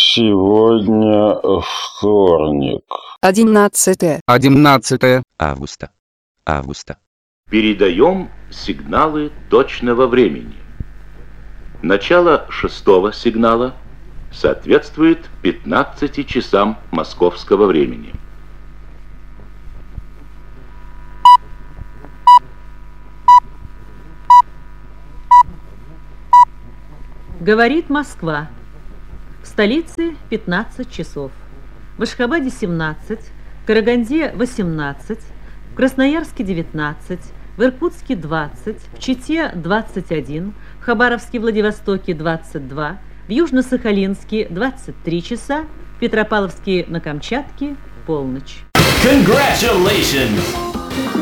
Сегодня вторник. 11 августа. Передаем сигналы точного времени. Начало 6-го сигнала соответствует 15 часам московского времени. Говорит Москва. В столице 15 часов. В Ашхабаде 17, в Караганде 18, в Красноярске 19, в Иркутске 20, в Чите 21, в Хабаровске, Владивостоке 22, в Южно-Сахалинске 23 часа, в Петропавловске на Камчатке полночь. Congratulations!